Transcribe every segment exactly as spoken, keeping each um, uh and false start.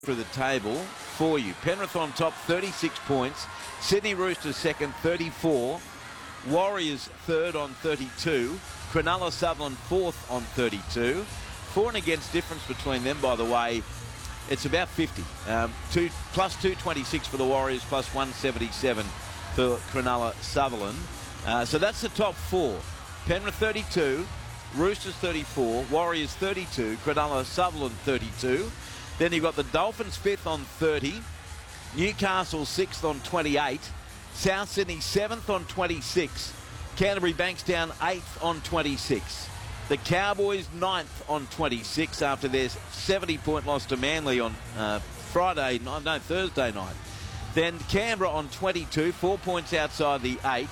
through the table for you. Penrith on top, thirty-six points. Sydney Roosters second, thirty-four. Warriors third on thirty-two. Cronulla Sutherland fourth on thirty-two. For and against difference between them, by the way, it's about fifty. Um, two, plus two twenty-six for the Warriors, plus one seventy-seven for Cronulla Sutherland. Uh, so that's the top four. Penrith thirty-two, Roosters thirty-four, Warriors thirty-two, Cronulla Sutherland thirty-two. Then you've got the Dolphins fifth on thirty, Newcastle sixth on twenty-eight, South Sydney seventh on twenty-six, Canterbury Bankstown eighth on twenty-six. The Cowboys ninth on twenty-six after their seventy point loss to Manly on uh, Friday, no, no, Thursday night. Then Canberra on twenty-two, four points outside the eight.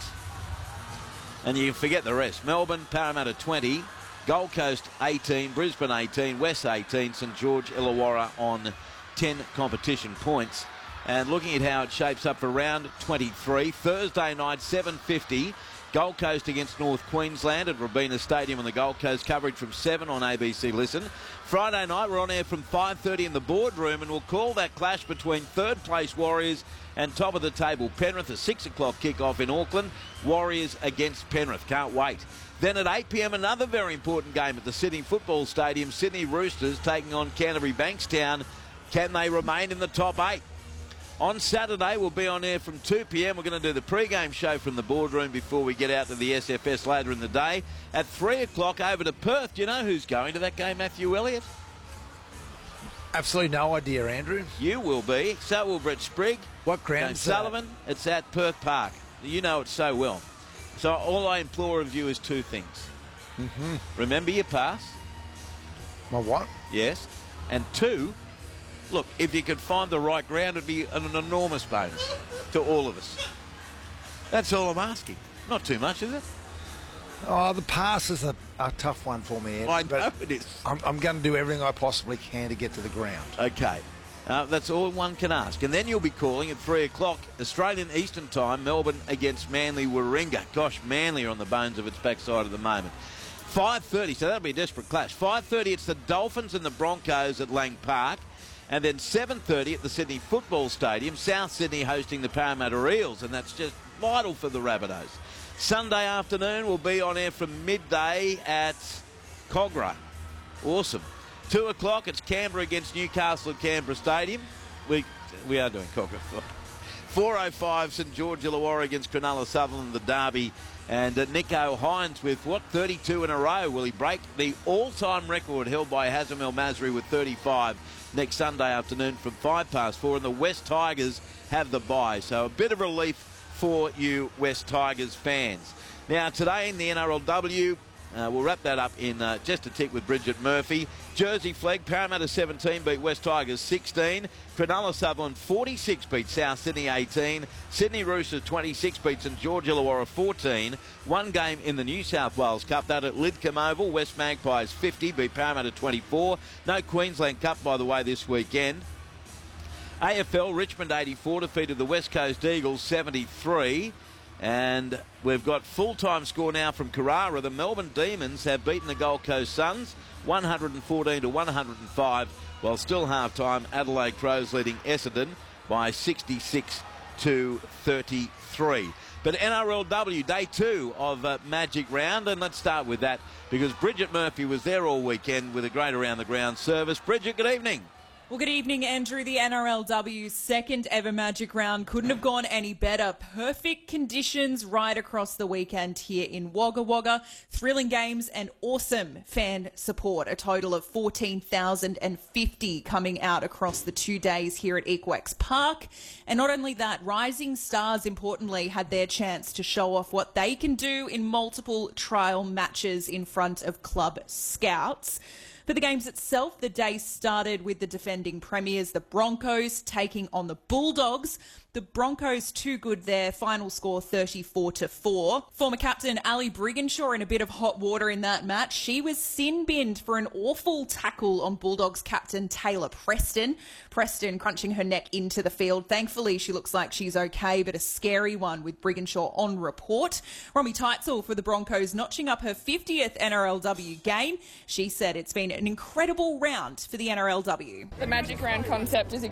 And you can forget the rest. Melbourne, Parramatta twenty, Gold Coast eighteen, Brisbane eighteen, West eighteen, St George Illawarra on ten competition points. And looking at how it shapes up for round twenty-three, Thursday night, seven fifty, Gold Coast against North Queensland at Robina Stadium on the Gold Coast. Coverage from seven on A B C Listen. Friday night, we're on air from five thirty in the boardroom, and we'll call that clash between third place Warriors and top of the table Penrith. A six o'clock kickoff in Auckland. Warriors against Penrith. Can't wait. Then at eight p m, another very important game at the Sydney Football Stadium. Sydney Roosters taking on Canterbury Bankstown. Can they remain in the top eight? On Saturday, we'll be on air from two p m. We're going to do the pre-game show from the boardroom before we get out to the S F S later in the day. At three o'clock, over to Perth. Do you know who's going to that game, Matthew Elliott? Absolutely no idea, Andrew. You will be. So will Brett Sprigg. What ground is Sullivan. that? It's at Perth Park. You know it so well. So all I implore of you is two things. Mm-hmm. Remember your pass. My what? Yes. And two, look, if you could find the right ground, it'd be an enormous bonus to all of us. That's all I'm asking. Not too much, is it? Oh, the pass is a, a tough one for me, Andrew, I know but it is. I'm, I'm going to do everything I possibly can to get to the ground. Okay. Uh, that's all one can ask. And then you'll be calling at three o'clock, Australian Eastern Time, Melbourne against Manly Warringah. Gosh, Manly are on the bones of its backside at the moment. five thirty, so that'll be a desperate clash. five thirty, it's the Dolphins and the Broncos at Lang Park. And then seven thirty at the Sydney Football Stadium, South Sydney hosting the Parramatta Eels, and that's just vital for the Rabbitohs. Sunday afternoon, we'll be on air from midday at Cogra. Awesome. Two o'clock, it's Canberra against Newcastle at Canberra Stadium. We we are doing Cogra. four oh five, St George Illawarra against Cronulla Sutherland, the derby. And uh, Nico Hines with, what, thirty-two in a row. Will he break the all-time record held by Hazem El Masri with thirty-five next Sunday afternoon from five past four? And the West Tigers have the bye. So a bit of relief for you West Tigers fans. Now, today in the N R L W, uh, we'll wrap that up in uh, just a tick with Bridget Murphy. Jersey Flegg, Parramatta seventeen beat West Tigers sixteen. Cronulla Sutherland forty-six beat South Sydney eighteen. Sydney Roosters twenty-six beat St George Illawarra fourteen. One game in the New South Wales Cup, that at Lidcombe Oval. West Magpies fifty beat Parramatta twenty-four. No Queensland Cup, by the way, this weekend. A F L, Richmond eighty-four defeated the West Coast Eagles seventy-three. And we've got full-time score now from Carrara. The Melbourne Demons have beaten the Gold Coast Suns one fourteen to one hundred five, while still half-time Adelaide Crows leading Essendon by sixty-six to thirty-three. But N R L W, day two of uh, Magic Round, and let's start with that because Bridget Murphy was there all weekend with a great around-the-ground service. Bridget, good evening. Well, good evening, Andrew. The N R L W's second ever Magic Round couldn't have gone any better. Perfect conditions right across the weekend here in Wagga Wagga. Thrilling games and awesome fan support. A total of fourteen thousand fifty coming out across the two days here at Equex Park. And not only that, Rising Stars, importantly, had their chance to show off what they can do in multiple trial matches in front of club scouts. For the games itself, the day started with the defending premiers, the Broncos, taking on the Bulldogs. The Broncos too good there. Final score thirty-four to four. Former captain Ali Brigginshaw in a bit of hot water in that match. She was sin-binned for an awful tackle on Bulldogs captain Taylor Preston. Preston crunching her neck into the field. Thankfully, she looks like she's okay, but a scary one with Brigginshaw on report. Romy Teitzel for the Broncos notching up her fiftieth N R L W game. She said it's been an incredible round for the N R L W. The Magic Round concept is